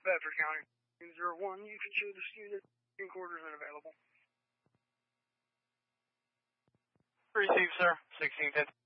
Bedford County 201, you can show this unit in quarters and available. Receive, sir. 1610.